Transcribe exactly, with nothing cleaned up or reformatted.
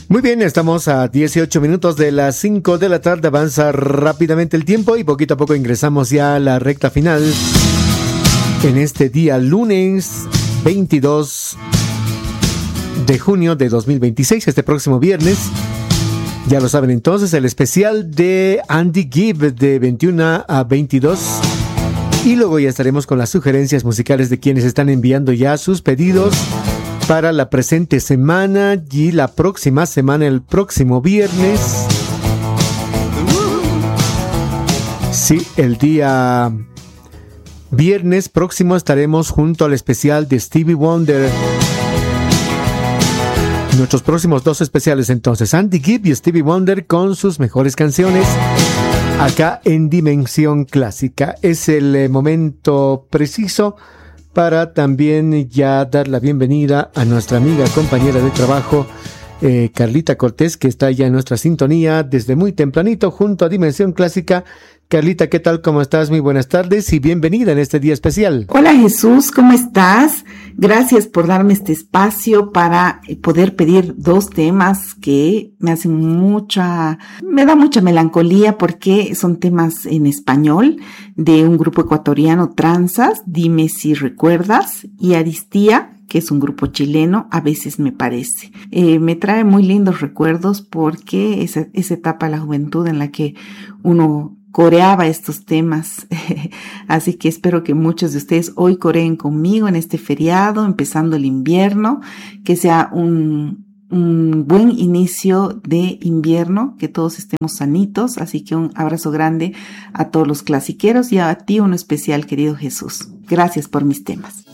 Muy bien, estamos a dieciocho minutos de las cinco de la tarde. Avanza rápidamente el tiempo y poquito a poco ingresamos ya a la recta final. En este día lunes veintidós de junio de dos mil veintiséis, este próximo viernes. Ya lo saben entonces, el especial de Andy Gibb de veintiuno a veintidós. Y luego ya estaremos con las sugerencias musicales de quienes están enviando ya sus pedidos para la presente semana y la próxima semana, el próximo viernes. Sí, el día viernes próximo estaremos junto al especial de Stevie Wonder. Nuestros próximos dos especiales entonces, Andy Gibb y Stevie Wonder con sus mejores canciones, acá en Dimensión Clásica. Es el eh, momento preciso para también ya dar la bienvenida a nuestra amiga, compañera de trabajo, eh, Carlita Cortés, que está ya en nuestra sintonía desde muy tempranito junto a Dimensión Clásica. Carlita, ¿qué tal? ¿Cómo estás? Muy buenas tardes y bienvenida en este día especial. Hola Jesús, ¿cómo estás? Gracias por darme este espacio para poder pedir dos temas que me hacen mucha, me da mucha melancolía porque son temas en español de un grupo ecuatoriano, Tranzas, Dime si recuerdas, y Aristía, que es un grupo chileno, A veces me parece. Eh, me trae muy lindos recuerdos porque esa, esa etapa de la juventud en la que uno coreaba estos temas, así que espero que muchos de ustedes hoy coreen conmigo en este feriado, empezando el invierno, que sea un, un buen inicio de invierno, que todos estemos sanitos, así que un abrazo grande a todos los clasiqueros y a ti uno especial, querido Jesús. Gracias por mis temas.